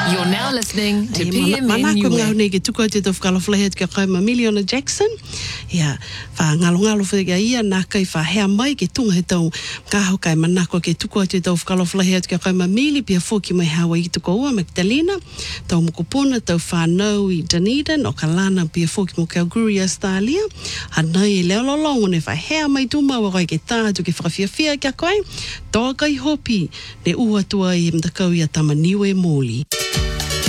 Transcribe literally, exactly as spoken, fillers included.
You're now listening to Ai, P M mana- N mana ko Niue. ngau nei ke tuko te tofu kaloflehe te kai ma Miliona Jackson. Ia, wha ngalo ngalo whega ia nā kai wha hea mai ke tunga he tau kaho kai manako ke tuko te tofu kaloflehe te kai ma Mili pia fōki mai hawa i tuko ua Magdalena. Tau mokopuna, tau whanau i Dunedin, o Kalana pia fōki mo Kalgoorlie, Australia. Hanai e leo lolongo ne wha hea mai tuma wa kai ke tātu ke whakawhiawhia kia koe. Tō kai hopi, ne ua tua i mtakau i a Tamaniwe Mōli.